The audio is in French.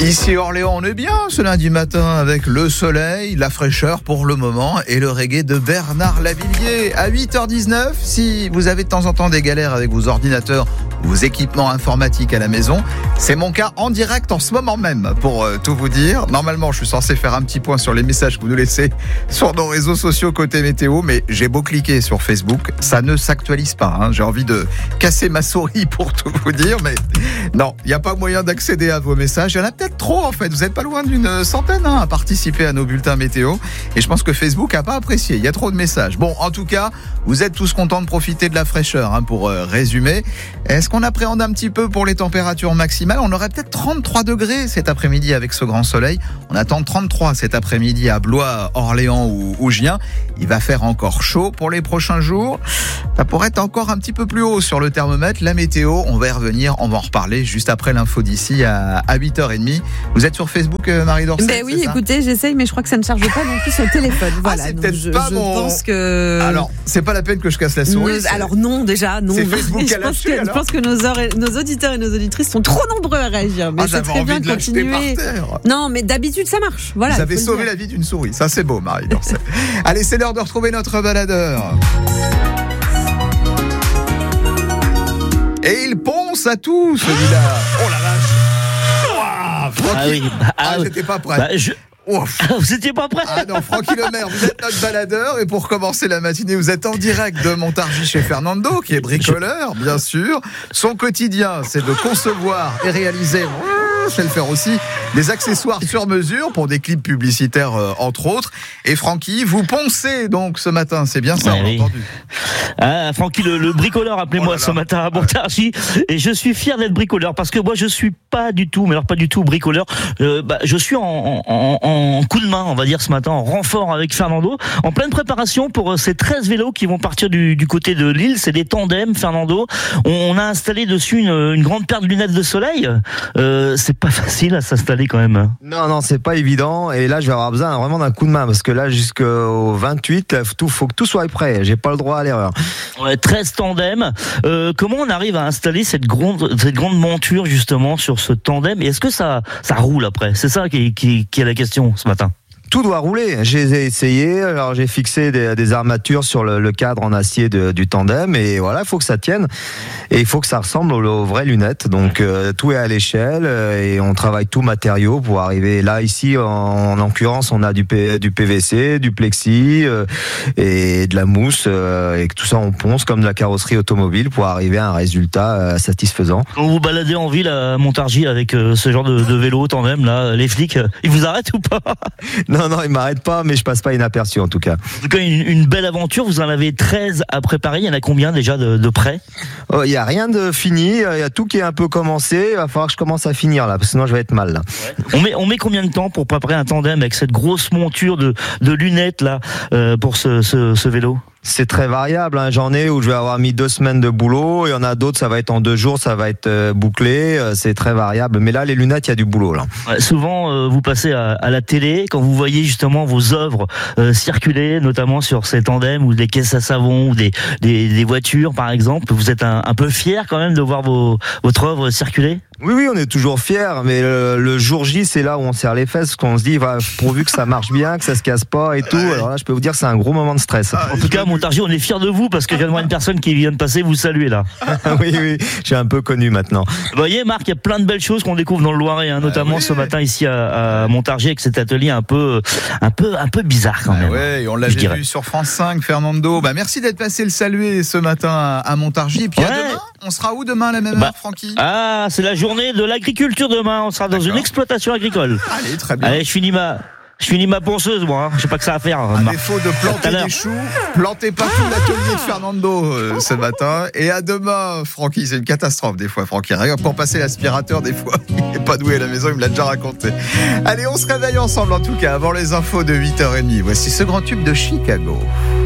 Ici Orléans, on est bien ce lundi matin avec le soleil, la fraîcheur pour le moment et le reggae de Bernard Lavilliers. À 8h19, si vous avez de temps en temps des galères avec vos ordinateurs, vos équipements informatiques à la maison, c'est mon cas en direct en ce moment même pour tout vous dire. Normalement, je suis censé faire un petit point sur les messages que vous nous laissez sur nos réseaux sociaux côté météo, mais j'ai beau cliquer sur Facebook, ça ne s'actualise pas. J'ai envie de casser ma souris pour tout vous dire, mais non, il n'y a pas moyen d'accéder à vos messages. Il y en a peut-être trop en fait, vous n'êtes pas loin d'une centaine à participer à nos bulletins météo et je pense que Facebook n'a pas apprécié, il y a trop de messages. Bon, en tout cas, vous êtes tous contents de profiter de la fraîcheur pour résumer. Est-ce qu'on appréhende un petit peu pour les températures maximales? On aurait peut-être 33 degrés cet après-midi avec ce grand soleil. On attend 33 cet après-midi à Blois, Orléans ou Gien. Il va faire encore chaud pour les prochains jours. Ça pourrait être encore un petit peu plus haut sur le thermomètre. La météo, on va y revenir, on va en reparler juste après l'info d'ici à 8h30. Vous êtes sur Facebook, Marie Dorcet? Ben oui, écoutez, j'essaye, mais je crois que ça ne charge pas non plus sur le téléphone. Voilà, c'est donc peut-être pas je mon... pense que... Alors, c'est pas la peine que je casse la souris. Alors non, déjà, non. C'est Facebook je à la chute, je pense que nos auditeurs et nos auditrices sont trop nombreux à réagir. Mais c'est très bien de continuer. Non, mais d'habitude, ça marche. Voilà, vous avez sauvé la vie d'une souris. Ça, c'est beau, Marie Dorcet. Allez, c'est l'heure de retrouver notre baladeur. Et il ponce à tout, celui-là. Oh la vache. Wow, Francky. J'étais pas prêt. Vous étiez pas prêt? Ah non, Francky Lemaire, vous êtes notre baladeur et pour commencer la matinée, vous êtes en direct de Montargis chez Fernando, qui est bricoleur, bien sûr. Son quotidien, c'est de concevoir et réaliser, c'est le faire aussi, des accessoires sur mesure pour des clips publicitaires, entre autres. Et Francky, vous poncez donc ce matin, c'est bien ça, on a entendu. Francky, le bricoleur, appelez-moi ce matin à Montargis. Et je suis fier d'être bricoleur parce que moi, je suis pas du tout, mais alors pas du tout bricoleur. Je suis en coup de main, on va dire, ce matin, en renfort avec Fernando, en pleine préparation pour ces 13 vélos qui vont partir du côté de Lille. C'est des tandems, Fernando. On a installé dessus une grande paire de lunettes de soleil. C'est pas facile à s'installer quand même. Non, c'est pas évident. Et là, je vais avoir besoin vraiment d'un coup de main parce que là, jusqu'au 28, faut que tout soit prêt. J'ai pas le droit à l'erreur. Ouais, 13 tandems. Comment on arrive à installer cette grande monture justement sur ce tandem? Et est-ce que ça roule après? C'est ça qui est la question ce matin. Tout doit rouler. J'ai essayé. Alors j'ai fixé des armatures sur le cadre en acier du tandem et voilà, il faut que ça tienne et il faut que ça ressemble aux vraies lunettes. Donc tout est à l'échelle et on travaille tout matériau pour arriver là. Ici, en l'occurrence, on a du PVC, du plexi et de la mousse et tout ça on ponce comme de la carrosserie automobile pour arriver à un résultat satisfaisant. Quand vous baladez en ville à Montargis avec ce genre de vélo tandem là, les flics, ils vous arrêtent ou pas? Non, il m'arrête pas, mais je passe pas inaperçu en tout cas. En tout cas, une belle aventure. Vous en avez 13 à préparer. Il y en a combien déjà de prêts? Il y a rien de fini. Il y a tout qui est un peu commencé. Il va falloir que je commence à finir là, parce que sinon je vais être mal là. Ouais. On met combien de temps pour préparer un tandem avec cette grosse monture de lunettes là pour ce vélo? C'est très variable, J'en ai où je vais avoir mis 2 semaines de boulot. Il y en a d'autres, ça va être en 2 jours, ça va être bouclé. C'est très variable. Mais là, les lunettes, il y a du boulot, là. Souvent, vous passez à la télé quand vous voyez justement vos œuvres circuler, notamment sur ces tandems ou des caisses à savon ou des voitures, par exemple. Vous êtes un peu fier quand même de voir votre œuvre circuler? Oui, on est toujours fiers, mais le jour J, c'est là où on serre les fesses, parce qu'on se dit, pourvu que ça marche bien, que ça se casse pas et tout. Alors là, je peux vous dire, c'est un gros moment de stress. En tout cas, Montargis, on est fiers de vous, parce que je viens de voir une personne qui vient de passer vous saluer là. Oui, je suis un peu connu maintenant. Vous voyez, Marc, il y a plein de belles choses qu'on découvre dans le Loiret, notamment ce matin ici à Montargis, avec cet atelier un peu bizarre quand même. Ouais, on l'avait vu sur France 5, Fernando. Merci d'être passé le saluer ce matin à Montargis. Et puis à demain, on sera où demain à la même heure, Francky? C'est la journée de l'agriculture demain. On sera dans une exploitation agricole. Allez, très bien. Allez, je finis ma ponceuse, moi. Je sais pas que ça à faire. À défaut de planter des choux, plantez pas tout l'atelier de Fernando ce matin. Et à demain, Francky. C'est une catastrophe des fois, Francky. Rien pour passer l'aspirateur, des fois, il n'est pas doué à la maison, il me l'a déjà raconté. Allez, on se réveille ensemble en tout cas avant les infos de 8h30. Voici ce grand tube de Chicago.